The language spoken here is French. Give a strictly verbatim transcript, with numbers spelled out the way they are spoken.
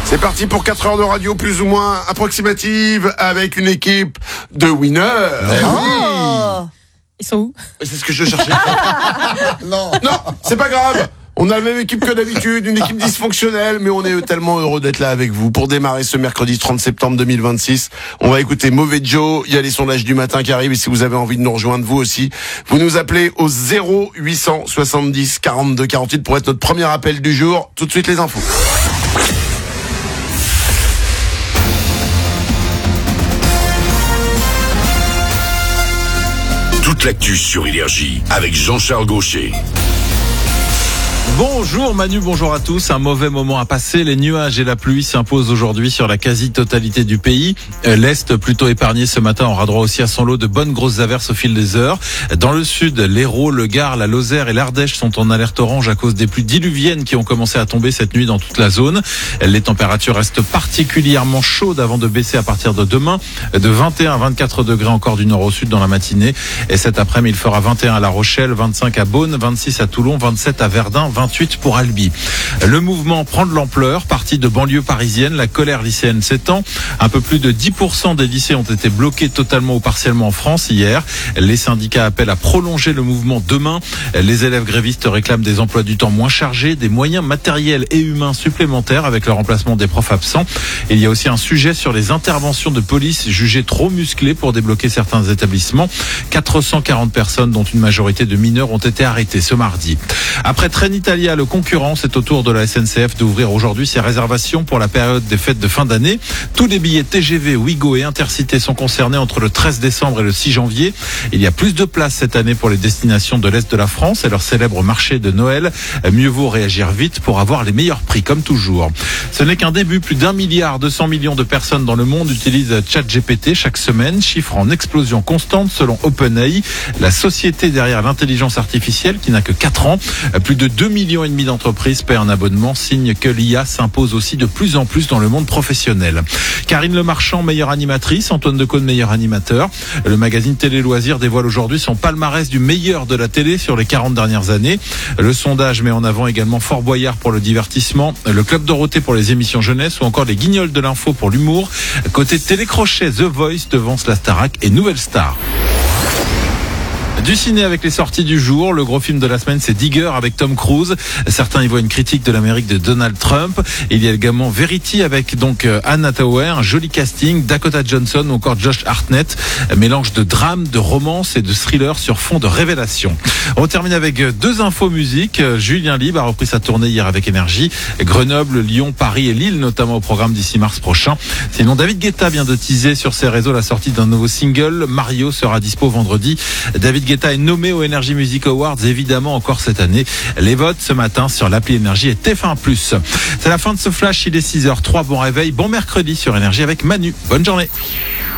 C'est parti pour quatre heures de radio plus ou moins approximative avec une équipe de winners. Oh oui. Ils sont où? C'est ce que je cherchais. Non, non, c'est pas grave. On a la même équipe que d'habitude, une équipe dysfonctionnelle, mais on est tellement heureux d'être là avec vous pour démarrer ce mercredi trente septembre deux mille vingt-six. On va écouter Mauvais Joe, il y a les sondages du matin qui arrivent et si vous avez envie de nous rejoindre vous aussi, vous nous appelez au zéro huit cent soixante-dix quarante-deux quarante-huit pour être notre premier appel du jour. Tout de suite les infos. Toute l'actu sur Énergie avec Jean-Charles Gaucher. Bonjour Manu, bonjour à tous. Un mauvais moment à passer. Les nuages et la pluie s'imposent aujourd'hui sur la quasi-totalité du pays. L'Est, plutôt épargné ce matin, aura droit aussi à son lot de bonnes grosses averses au fil des heures. Dans le Sud, l'Hérault, le Gard, la Lozère et l'Ardèche sont en alerte orange à cause des pluies diluviennes qui ont commencé à tomber cette nuit dans toute la zone. Les températures restent particulièrement chaudes avant de baisser à partir de demain. De vingt et un à vingt-quatre degrés encore du nord au sud dans la matinée. Et cet après-midi, il fera vingt et un à La Rochelle, vingt-cinq à Beaune, vingt-six à Toulon, vingt-sept à Verdun, vingt-huit pour Albi. Le mouvement prend de l'ampleur. Parti de banlieue parisienne, la colère lycéenne s'étend. Un peu plus de dix pour cent des lycées ont été bloqués totalement ou partiellement en France hier. Les syndicats appellent à prolonger le mouvement demain. Les élèves grévistes réclament des emplois du temps moins chargés, des moyens matériels et humains supplémentaires avec le remplacement des profs absents. Il y a aussi un sujet sur les interventions de police jugées trop musclées pour débloquer certains établissements. quatre cent quarante personnes, dont une majorité de mineurs, ont été arrêtées ce mardi. Après Trenitalia, le concurrent, c'est au tour de la S N C F d'ouvrir aujourd'hui ses réservations pour la période des fêtes de fin d'année. Tous les billets T G V, Ouigo et Intercité sont concernés entre le treize décembre et le six janvier. Il y a plus de places cette année pour les destinations de l'Est de la France et leur célèbre marché de Noël. Mieux vaut réagir vite pour avoir les meilleurs prix, comme toujours. Ce n'est qu'un début. Plus d'un milliard deux cents millions de personnes dans le monde utilisent ChatGPT chaque semaine, chiffre en explosion constante selon OpenAI, la société derrière l'intelligence artificielle qui n'a que quatre ans. Plus de deux millions et demi d'entreprises paient un abonnement, signe que l'I A s'impose aussi de plus en plus dans le monde professionnel. Karine Le Marchand, meilleure animatrice, Antoine Decaune, meilleur animateur. Le magazine Télé Loisirs dévoile aujourd'hui son palmarès du meilleur de la télé sur les quarante dernières années. Le sondage met en avant également Fort Boyard pour le divertissement, le Club Dorothée pour les émissions jeunesse ou encore les Guignols de l'info pour l'humour. Côté télécrochet, The Voice devance la Starac et Nouvelle Star. Du ciné avec les sorties du jour. Le gros film de la semaine, c'est Digger avec Tom Cruise. Certains y voient une critique de l'Amérique de Donald Trump. Il y a également Verity avec donc Anne Hathaway, un joli casting, Dakota Johnson ou encore Josh Hartnett. Mélange de drame, de romance et de thriller sur fond de révélation. On termine avec deux infos musique. Julien Libre a repris sa tournée hier avec Énergie. Grenoble, Lyon, Paris et Lille notamment au programme d'ici mars prochain. Sinon, David Guetta vient de teaser sur ses réseaux la sortie d'un nouveau single. Mario sera dispo vendredi. David Guetta est nommé aux Energy Music Awards, évidemment encore cette année. Les votes ce matin sur l'appli Énergie et T F un plus. C'est la fin de ce flash, il est six heures zéro trois. Bon réveil, bon mercredi sur Énergie avec Manu. Bonne journée.